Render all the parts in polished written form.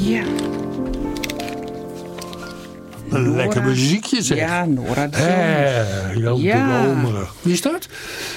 Ja. Een lekker muziekje zeg. Ja, Nora Jones. Ja. Dromerig. Wie is dat?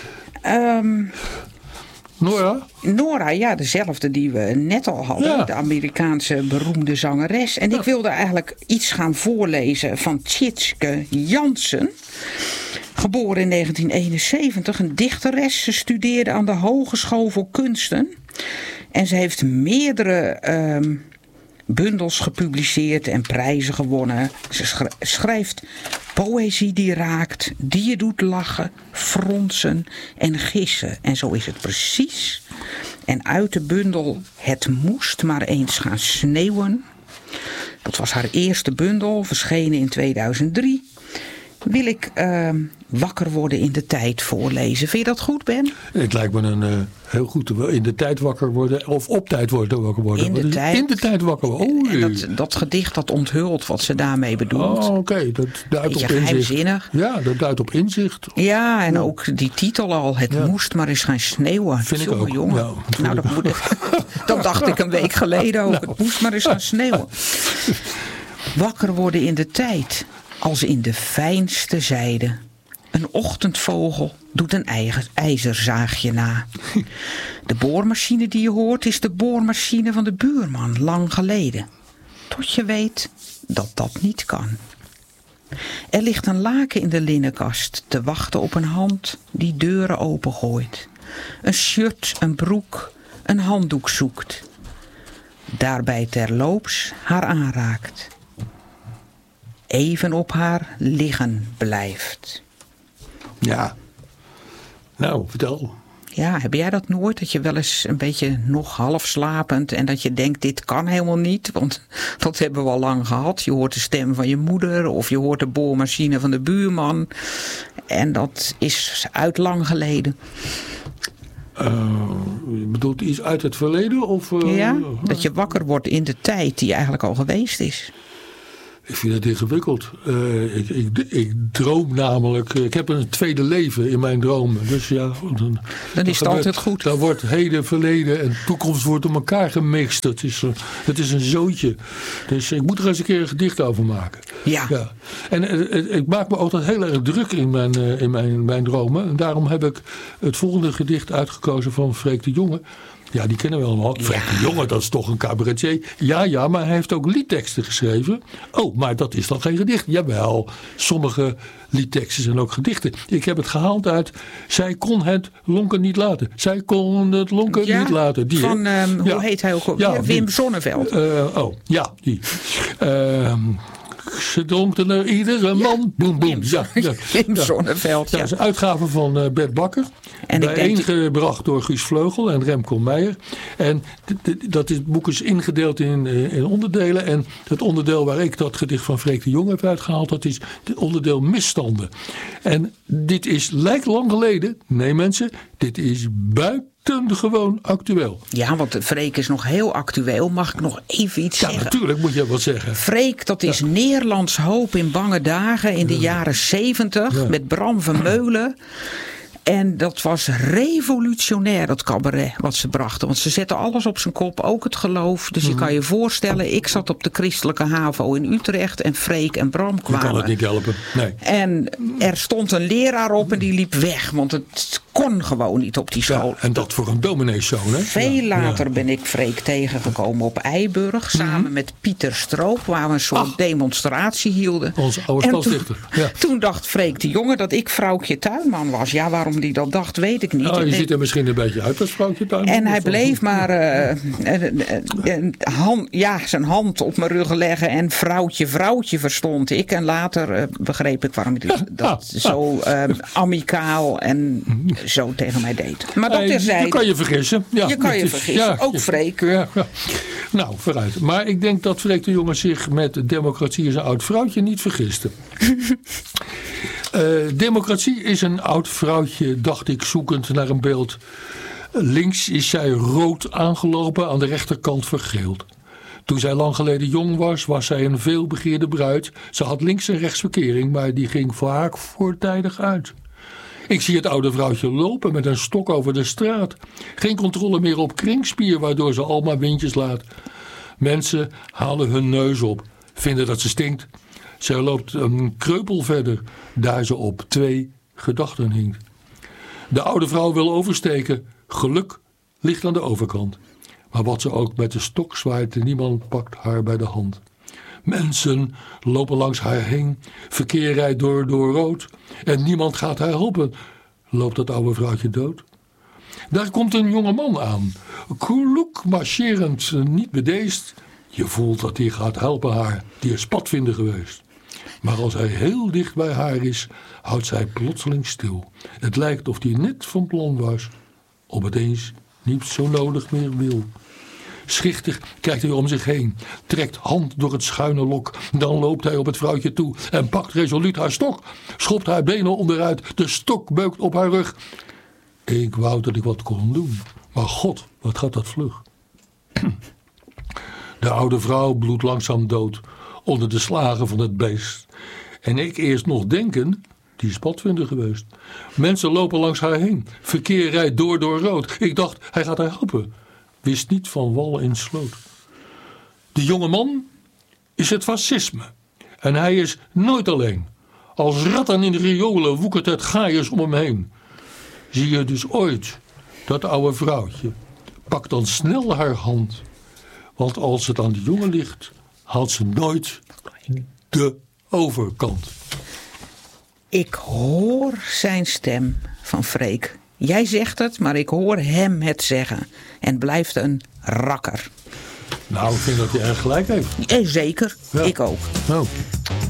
Nora? Nora, ja, dezelfde die we net al hadden. Ja. De Amerikaanse beroemde zangeres. En ik wilde eigenlijk iets gaan voorlezen van Tjitske Jansen. Geboren in 1971, een dichteres. Ze studeerde aan de Hogeschool voor Kunsten. En ze heeft meerdere bundels gepubliceerd en prijzen gewonnen. Ze schrijft poëzie die raakt, die je doet lachen, fronsen en gissen. En zo is het precies. En uit de bundel Het moest maar eens gaan sneeuwen. Dat was haar eerste bundel, verschenen in 2003. Wil ik wakker worden in de tijd voorlezen. Vind je dat goed, Ben? Het lijkt me een heel goed in de tijd wakker worden. Of op tijd wakker worden. In de tijd wakker worden. En dat gedicht dat onthult wat ze daarmee bedoelt. Oh, oké. Dat duidt op inzicht. Geheimzinnig. Ja, dat duidt op inzicht. Ja, en ook die titel al. Het moest maar eens gaan sneeuwen. Vind ik ook. Jongen. Ja, nou, dat dacht ik een week geleden ook. Nou. Het moest maar eens gaan sneeuwen. Wakker worden in de tijd. Als in de fijnste zijde. Een ochtendvogel doet een ijzerzaagje na. De boormachine die je hoort is de boormachine van de buurman lang geleden. Tot je weet dat dat niet kan. Er ligt een laken in de linnenkast te wachten op een hand die deuren opengooit. Een shirt, een broek, een handdoek zoekt. Daarbij terloops haar aanraakt. Even op haar liggen blijft. Ja. Nou, vertel. Ja, heb jij dat nooit? Dat je wel eens een beetje nog half slapend en dat je denkt dit kan helemaal niet. Want dat hebben we al lang gehad. Je hoort de stem van je moeder of je hoort de boormachine van de buurman. En dat is uit lang geleden. Je bedoelt iets uit het verleden? Of, Ja, dat je wakker wordt in de tijd die eigenlijk al geweest is. Ik vind het ingewikkeld. Ik droom namelijk. Ik heb een tweede leven in mijn dromen. Dus ja, Dan is het altijd goed. Dan wordt heden, verleden en toekomst wordt door elkaar gemixt. Het is een zootje. Dus ik moet er eens een keer een gedicht over maken. Ja. En ik maak me altijd heel erg druk in mijn dromen. En daarom heb ik het volgende gedicht uitgekozen van Freek de Jonge. Ja, die kennen we allemaal. Freek de Jonge, dat is toch een cabaretier. Ja, maar hij heeft ook liedteksten geschreven. Oh, maar dat is dan geen gedicht. Jawel, sommige liedteksten zijn ook gedichten. Ik heb het gehaald uit Zij kon het lonken niet laten. Zij kon het lonken niet laten. Die, van, hoe heet hij ook? Wim Sonneveld. Die. Ze dronken er iedere man. Boem, boem. Wim Sonneveld. Dat is een uitgave van Bert Bakker. En bijeengebracht door Guus Vleugel en Remco Meijer. En het boek is ingedeeld in onderdelen. En het onderdeel waar ik dat gedicht van Freek de Jong heb uitgehaald, dat is het onderdeel misstanden. En dit lijkt lang geleden. Nee mensen, dit is buitengewoon actueel. Ja, want Freek is nog heel actueel. Mag ik nog even iets zeggen? Ja, natuurlijk moet je wat zeggen. Freek, dat is Nederlands hoop in bange dagen in de jaren 70 met Bram Vermeulen. En dat was revolutionair, dat cabaret wat ze brachten. Want ze zetten alles op zijn kop, ook het geloof. Dus je kan je voorstellen, ik zat op de christelijke HAVO in Utrecht en Freek en Bram kwamen. Je kan het niet helpen, nee. En er stond een leraar op en die liep weg, want het kon gewoon niet op die school. Ja, en dat voor een domineeszoon, hè? Veel later ben ik Freek tegengekomen op Eiburg, samen met Pieter Stroop, waar we een soort demonstratie hielden. Onze oude stadsdichter. Toen dacht Freek de Jonge dat ik Vrouwtje Tuinman was. Ja, waarom die dat dacht, weet ik niet. Je ziet er misschien een beetje uit als Vrouwtje Tuinman. En hij bleef maar zijn hand op mijn rug leggen en vrouwtje verstond ik. En later begreep ik waarom hij dat zo amicaal en zo tegen mij deed. Maar dat terzijde. Je kan je vergissen. Ja, je kan je vergissen. Ook Freek. Ja. Nou, vooruit. Maar ik denk dat Freek de Jonge zich met democratie is een oud vrouwtje niet vergiste. Democratie is een oud vrouwtje, dacht ik, zoekend naar een beeld. Links is zij rood aangelopen, aan de rechterkant vergeeld. Toen zij lang geleden jong was zij een veelbegeerde bruid. Ze had links- en rechtsverkering, maar die ging vaak voortijdig uit. Ik zie het oude vrouwtje lopen met een stok over de straat. Geen controle meer op kringspier, waardoor ze al maar windjes laat. Mensen halen hun neus op, vinden dat ze stinkt. Zij loopt een kreupel verder, daar ze op 2 gedachten hinkt. De oude vrouw wil oversteken. Geluk ligt aan de overkant. Maar wat ze ook met de stok zwaait, niemand pakt haar bij de hand. Mensen lopen langs haar heen. Verkeer rijdt door rood. En niemand gaat haar helpen. Loopt dat oude vrouwtje dood? Daar komt een jonge man aan. Kloek marcherend, niet bedeesd. Je voelt dat hij gaat helpen haar. Die is padvinder geweest. Maar als hij heel dicht bij haar is, houdt zij plotseling stil. Het lijkt of hij net van plan was, of het eens niet zo nodig meer wil. Schichtig kijkt hij om zich heen, trekt hand door het schuine lok. Dan loopt hij op het vrouwtje toe en pakt resoluut haar stok. Schopt haar benen onderuit, de stok beukt op haar rug. Ik wou dat ik wat kon doen, maar god, wat gaat dat vlug. De oude vrouw bloedt langzaam dood onder de slagen van het beest. En ik eerst nog denken, die is padvinder geweest. Mensen lopen langs haar heen. Verkeer rijdt door rood. Ik dacht, hij gaat haar helpen. Wist niet van wal in sloot. De jonge man is het fascisme. En hij is nooit alleen. Als ratten in de riolen woekert het gaaiers om hem heen. Zie je dus ooit dat oude vrouwtje, pak dan snel haar hand. Want als het aan de jongen ligt, haalt ze nooit de overkant. Ik hoor zijn stem van Freek. Jij zegt het, maar ik hoor hem het zeggen. En blijft een rakker. Nou, ik vind dat hij erg gelijk heeft. Zeker, ja. Ik ook. Nou.